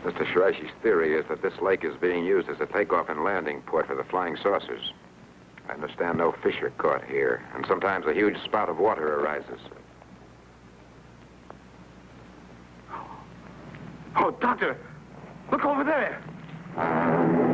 Mr. Shiraishi's theory is that this lake is being used as a takeoff and landing port for the flying saucers. I understand no fish are caught here, and sometimes a huge spout of water arises. Oh, Doctor, look over there.